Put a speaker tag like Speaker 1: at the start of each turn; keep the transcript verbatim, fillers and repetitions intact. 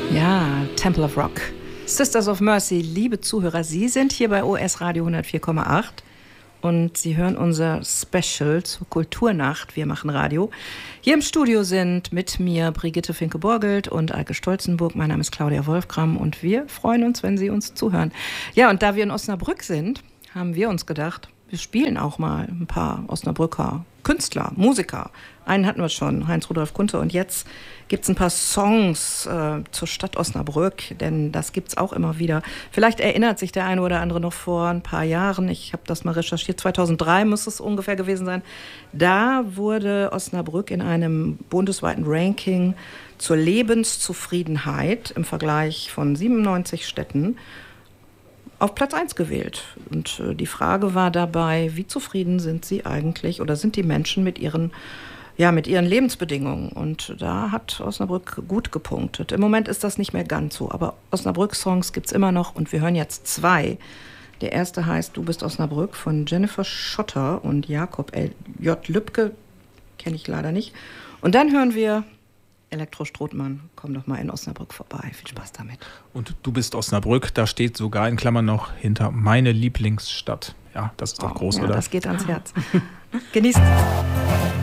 Speaker 1: Ja, Temple of Rock. Sisters of Mercy, liebe Zuhörer, Sie sind hier bei O S Radio hundertvier Komma acht und Sie hören unser Special zur Kulturnacht. Wir machen Radio. Hier im Studio sind mit mir Brigitte Finke-Borgelt und Alke Stolzenburg. Mein Name ist Claudia Wolfgram und wir freuen uns, wenn Sie uns zuhören. Ja, und da wir in Osnabrück sind, haben wir uns gedacht, wir spielen auch mal ein paar Osnabrücker Künstler, Musiker. Einen hatten wir schon, Heinz-Rudolf Kunte. Und jetzt gibt es ein paar Songs äh, zur Stadt Osnabrück, denn das gibt es auch immer wieder. Vielleicht erinnert sich der eine oder andere noch vor ein paar Jahren, ich habe das mal recherchiert, zweitausenddrei muss es ungefähr gewesen sein. Da wurde Osnabrück in einem bundesweiten Ranking zur Lebenszufriedenheit im Vergleich von siebenundneunzig Städten auf Platz eins gewählt. Und äh, die Frage war dabei, wie zufrieden sind sie eigentlich oder sind die Menschen mit ihren, ja, mit ihren Lebensbedingungen? Und da hat Osnabrück gut gepunktet. Im Moment ist das nicht mehr ganz so, aber Osnabrück-Songs gibt es immer noch und wir hören jetzt zwei. Der erste heißt Du bist Osnabrück von Jennifer Schotter und Jakob L. J. Lübke, kenne ich leider nicht. Und dann hören wir Elektro Strothmann, komm doch mal in Osnabrück vorbei. Viel Spaß damit.
Speaker 2: Und Du bist Osnabrück, da steht sogar in Klammern noch hinter meine Lieblingsstadt. Ja, das ist doch
Speaker 1: oh,
Speaker 2: groß,
Speaker 1: ja,
Speaker 2: oder?
Speaker 1: Das geht ans Herz. Genießt.